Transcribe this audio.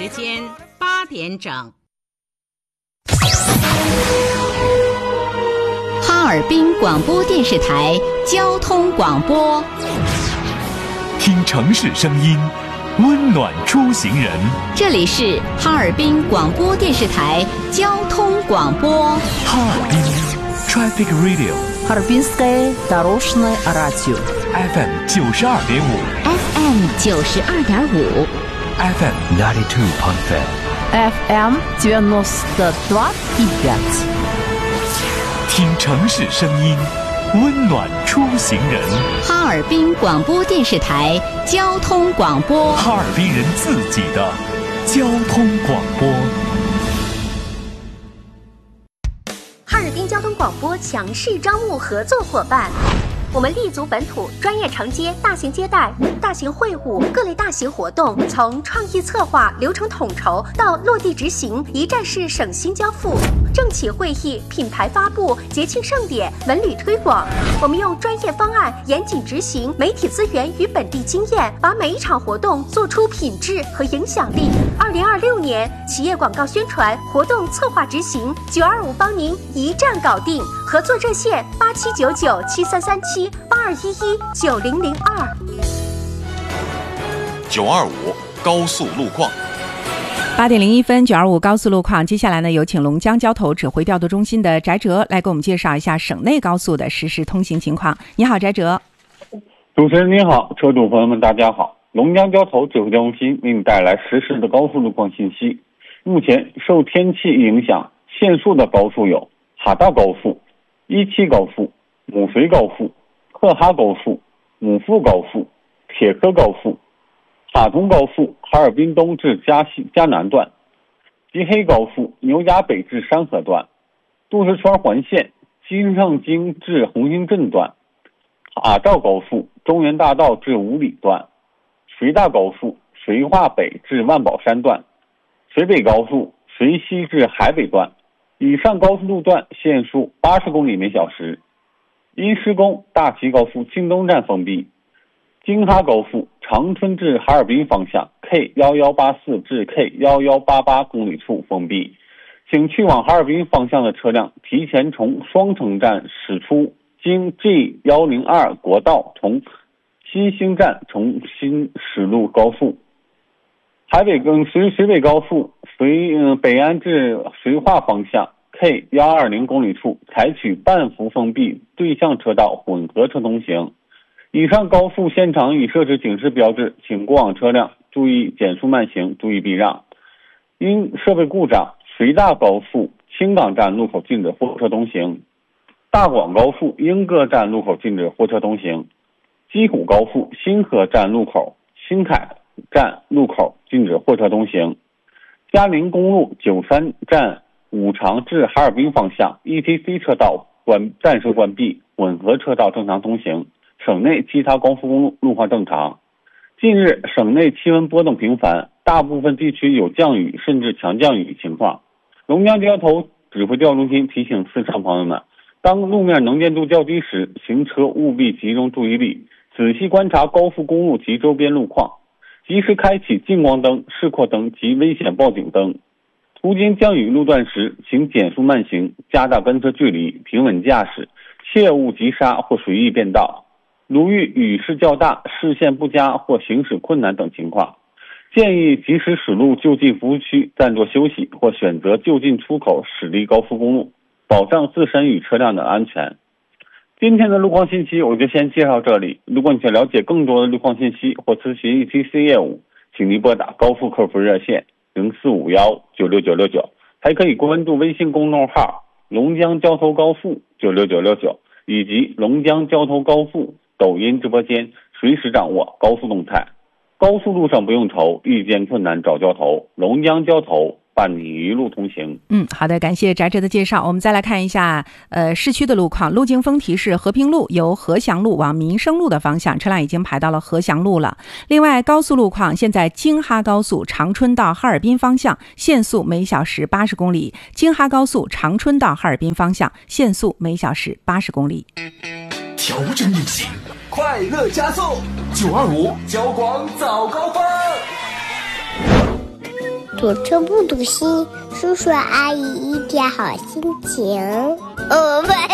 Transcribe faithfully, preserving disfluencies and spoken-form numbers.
时间八点整。 哈尔滨广播电视台交通广播， 听城市声音，温暖出行人。 这里是哈尔滨广播电视台交通广播。 哈尔滨 Traffic Radio， Харбинское дорожное радио F M 九十二点五 F M 九十二点五 F M ninety two point five F M девяносто два и пять。 听城市声音，温暖出行人。 哈尔滨广播电视台交通广播， 哈尔滨人自己的交通广播。 哈尔滨交通广播强势招募合作伙伴。我们立足本土，专业承接大型接待、大型会晤、各类大型活动，从创意策划、流程统筹到落地执行，一站式省心交付。政企会议、品牌发布、节庆盛典、文旅推广，我们用专业方案严谨执行，媒体资源与本地经验，把每一场活动做出品质和影响力。二零二六年企业广告宣传、活动策划执行，九二五帮您一站搞定。合作热线八七九九七三三七八二一一九零零二。 九二五高速路况。 八点零一分，九二五高速路况。接下来呢，有请龙江交投指挥调度中心的翟哲来给我们介绍一下省内高速的实时通行情况。你好，翟哲。 主持人您好，车主朋友们大家好。龙江交投指挥调度中心为你带来实时的高速路况信息。目前受天气影响，限速的高速有哈大高速、一七高速、母绥高速、赫哈高速、母富高速、铁科高速、哈通高速哈尔滨东至嘉西嘉南段、吉黑高速牛家北至山河段、都市圈环线金盛京至红星镇段、哈赵高速中原大道至五里段、绥大高速绥化北至万宝山段、绥北高速绥西至海北段。以上高速路段限速八十公里每小时。因施工，大齐高速京东站封闭。京哈高速长春至哈尔滨方向 K 一一八四 至 K 一一八八公里处封闭，请去往哈尔滨方向的车辆提前从双城站驶出，经 G 一零二国道从新兴站重新驶入高速。海北跟绥绥北高速绥嗯北安至绥化方向 K 一二零公里处采取半幅封闭对向车道混合车通行。以上高速现场已设置警示标志，请过往车辆注意减速慢行，注意避让。因设备故障，绥大高速青港站路口禁止货车通行，大广高速英各站路口禁止货车通行，鸡虎高速新河站路口新凯站路口禁止货车通行，嘉陵公路九三站五常至哈尔滨方向 E T C 车道关暂时关闭，混合车道正常通行。省内其他高速公路路况正常。近日省内气温波动频繁，大部分地区有降雨甚至强降雨情况。龙江交投指挥调度中心提醒司车朋友们，当路面能见度较低时，行车务必集中注意力，仔细观察高速公路及周边路况，及时开启近光灯、示廓灯及危险报警灯。途经降雨路段时，请减速慢行，加大跟车距离，平稳驾驶，切勿急刹或随意变道。如遇雨势较大、视线不佳或行驶困难等情况，建议及时驶入就近服务区暂作休息，或选择就近出口驶离高速公路，保障自身与车辆的安全。今天的路况信息我就先介绍这里，如果你想了解更多的路况信息或咨询 E T C 业务，请您拨打高速客服热线零四五幺九六九六九，还可以关注微信公众号龙江交投高速九六九六九以及龙江交投高速抖音直播间，随时掌握高速动态。高速路上不用愁，遇见困难找交投，龙江交投伴你一路同行。 嗯，好的，感谢翟哲的介绍。我们再来看一下呃市区的路况。路径风提示，和平路由和祥路往民生路的方向，车辆已经排到了和祥路了。另外，高速路况，现在京哈高速长春到哈尔滨方向限速每小时八十公里，京哈高速长春到哈尔滨方向限速每小时八十公里。 调整旅行， 快乐加速，九二五交广早高峰。 堵车不堵心，叔叔阿姨一点好心情。哦，拜。